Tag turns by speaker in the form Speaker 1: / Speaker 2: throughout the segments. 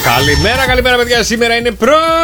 Speaker 1: Καλημέρα παιδιά, σήμερα είναι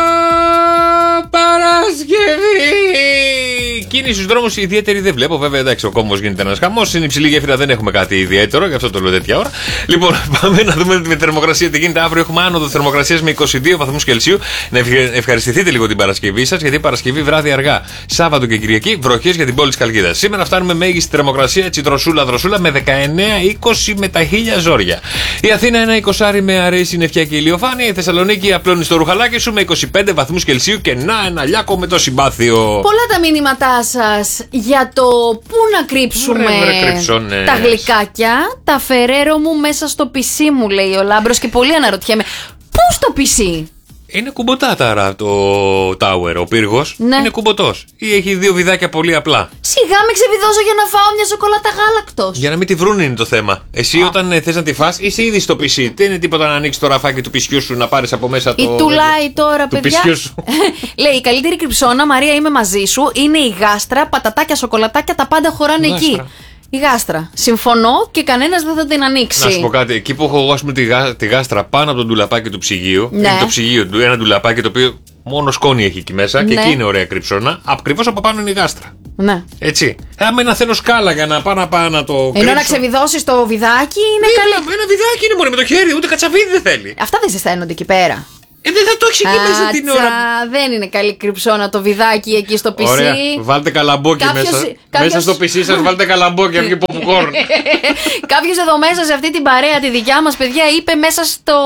Speaker 1: Παρασκευή. Κίνηση στους δρόμους ιδιαίτερη δεν βλέπω, βέβαια εντάξει ο κόμβος γίνεται ένας χαμός. Στην υψηλή γέφυρα δεν έχουμε κάτι ιδιαίτερο, γι' αυτό το λέω τέτοια ώρα. Λοιπόν, πάμε να δούμε με θερμοκρασία τι γίνεται αύριο. Έχουμε άνοδο θερμοκρασίας με 22 βαθμούς Κελσίου. Να ευχαριστηθείτε λίγο την Παρασκευή σας, γιατί Παρασκευή βράδυ αργά. Σάββατο και Κυριακή βροχές για την πόλη της Χαλκίδας. Σήμερα φτάνουμε μέγιστη θερμοκρασία, έτσι δροσούλα με 19-20 με τα χίλια ζόρια. Η Αθήνα ένα 20 με αραιή συννεφιά και ηλιοφάνεια. Η Θεσσαλονίκη απλώνει στο ρουχαλάκι σου με 25 βαθμούς Κελσίου και να ένα λιάκο με το συμπάθειο.
Speaker 2: Πολλά τα μηνύματά σας για το πού να κρύψουμε τα γλυκάκια. Τα Φεραίρο μου μέσα στο πισί μου, λέει ο Λάμπρος, και πολύ αναρωτιέμαι. Πού στο πισί?
Speaker 1: Είναι κουμποτάταρα το tower, ο πύργος.
Speaker 2: Ναι.
Speaker 1: Είναι κουμποτός. Ή έχει δύο βιδάκια πολύ απλά.
Speaker 2: Σιγά με ξεβιδώσω για να φάω μια σοκολάτα γάλακτος.
Speaker 1: Για να μην τη βρουν είναι το θέμα. Εσύ όταν θες να τη φας, είσαι ήδη στο πισί. Δεν είναι τίποτα να ανοίξεις το ραφάκι του πισιού σου, να πάρεις από μέσα το.
Speaker 2: Η τουλάει τώρα, παιδιά. Λέει: η καλύτερη κρυψώνα, Μαρία, είμαι μαζί σου. Είναι η γάστρα, πατατάκια, σοκολατάκια, τα πάντα χωράνε εκεί. Η γάστρα. Συμφωνώ και κανένας δεν θα την ανοίξει.
Speaker 1: Να σου πω κάτι. Εκεί που έχω εγώ, ας πούμε, τη γάστρα πάνω από το ντουλαπάκι του ψυγείου.
Speaker 2: Ναι.
Speaker 1: Είναι το ψυγείο του. Ένα ντουλαπάκι το οποίο μόνο σκόνη έχει εκεί μέσα.
Speaker 2: Ναι.
Speaker 1: Και εκεί είναι ωραία κρυψώνα. Ακριβώς από πάνω είναι η γάστρα.
Speaker 2: Ναι.
Speaker 1: Έτσι. Άμα να θέλω σκάλα για να πάω να το κρύψω.
Speaker 2: Ενώ να ξεβιδώσεις το βιδάκι είναι καλό.
Speaker 1: Ένα βιδάκι είναι μόνο με το χέρι, ούτε κατσαβίδι δεν θέλει.
Speaker 2: Αυτά δεν ζεσταίνονται εκεί πέρα.
Speaker 1: Δεν θα το έχει εκεί μέσα την ώρα.
Speaker 2: Δεν είναι καλή κρυψώνα το βιδάκι εκεί στο πισί.
Speaker 1: Ωραία. Βάλτε καλαμπόκι μέσα. Μέσα στο πισί σας βάλτε καλαμπόκι και popcorn.
Speaker 2: Κάποιος εδώ μέσα σε αυτή την παρέα τη δικιά μας, παιδιά, είπε μέσα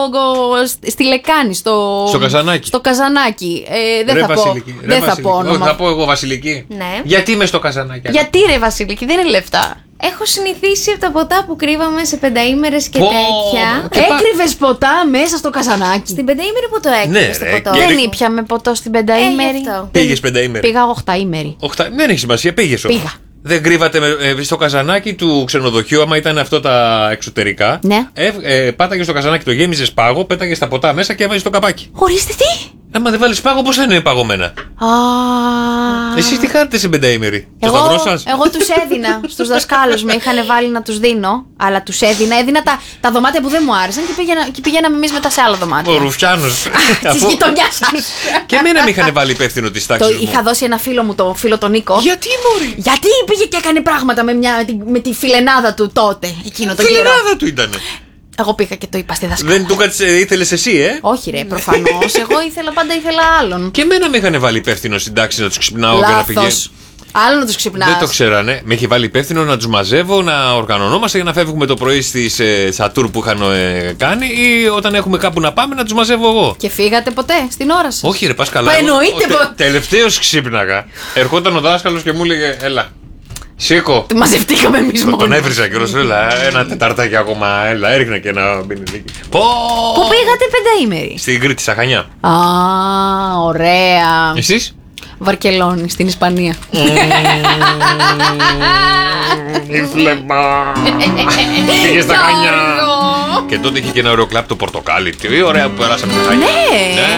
Speaker 2: στη λεκάνη. Στο καζανάκι. Στο καζανάκι. Δεν θα πω όνομα.
Speaker 1: Θα πω εγώ Βασιλική.
Speaker 3: Ναι.
Speaker 1: Γιατί είμαι στο καζανάκι?
Speaker 2: Γιατί ρε Βασιλική, δεν είναι λεφτά.
Speaker 3: Έχω συνηθίσει από τα ποτά που κρύβαμε σε πενταήμερες και τέτοια.
Speaker 2: Έκρυβες ποτά μέσα στο καζανάκι?
Speaker 3: Στην πενταήμερη που το έκρυβε στο ποτό.
Speaker 2: Δεν ήπιαμε ποτό στην πενταήμερη.
Speaker 1: Πήγες πενταήμερη?
Speaker 2: Πήγα οχταήμερη.
Speaker 1: Δεν έχει σημασία, πήγες όμως.
Speaker 2: Πήγα.
Speaker 1: Δεν κρύβατε στο καζανάκι του ξενοδοχείου, άμα ήταν αυτό τα εξωτερικά.
Speaker 2: Ναι.
Speaker 1: Πάταγε στο καζανάκι, το γέμιζες πάγο, πέταγες τα ποτά μέσα και έβαζες το καπάκι.
Speaker 2: Ορίστε τι!
Speaker 1: Άμα δεν βάλεις πάγο, πώς θα είναι παγωμένα? Εσείς τι κάνετε σε πενταήμερη? Το σταυρό σας?
Speaker 2: Εγώ τους έδινα στους δασκάλους, με είχαν βάλει να τους δίνω, αλλά τους έδινα τα δωμάτια που δεν μου άρεσαν και πηγαίναμε εμείς μετά σε άλλα δωμάτια.
Speaker 1: Ο Ρουφιάνος.
Speaker 2: Της γειτονιάς σας.
Speaker 1: Και εμένα με είχαν βάλει υπεύθυνο της τάξης μου.
Speaker 2: Είχα δώσει ένα φίλο μου, το φίλο τον Νίκο.
Speaker 1: Γιατί μωρή?
Speaker 2: Γιατί πήγε και έκανε πράγματα με τη φιλενάδα του τότε, εκείνο το καιρό.
Speaker 1: Φιλενάδα του ήτανε.
Speaker 2: Εγώ πήγα και το είπα στη δασκάλα.
Speaker 1: Δεν του ήθελες εσύ,
Speaker 2: Όχι ρε, προφανώς. Εγώ πάντα ήθελα άλλον.
Speaker 1: Και εμένα με είχαν βάλει υπεύθυνο στην τάξη να τους ξυπνάω και να πηγαίνω.
Speaker 2: Άλλο να τους ξυπνάς.
Speaker 1: Δεν το ξέρανε. Με είχε βάλει υπεύθυνο να τους μαζεύω, να οργανωνόμαστε για να φεύγουμε το πρωί στα tour που είχαν κάνει, ή όταν έχουμε κάπου να πάμε να τους μαζεύω εγώ.
Speaker 2: Και φύγατε ποτέ στην ώρα σας?
Speaker 1: Όχι, ρε, πας καλά.
Speaker 2: Εννοείται ποτέ.
Speaker 1: Τελευταίος ξύπναγα. Ερχόταν ο δάσκαλος και μου έλεγε: έλα. Σήκω.
Speaker 2: Μαζευτήκαμε εμείς μόνοι.
Speaker 1: Τον έβρισα και έλα, ένα τεταρτάκι ακόμα, έλα, έριχνα και ένα μπινιδίκι.
Speaker 2: Πού πήγατε πενταήμερη?
Speaker 1: Στην Κρήτη, στα Χανιά.
Speaker 2: Ωραία.
Speaker 1: Εσείς?
Speaker 2: Βαρκελόνη, στην Ισπανία.
Speaker 1: Η φλεμπά. Πήγε στα Χανιά. Και τότε είχε και ένα ωραίο κλαμπ το πορτοκάλι. Τι ωραία που περάσαμε στα Χανιά.
Speaker 2: Ναι.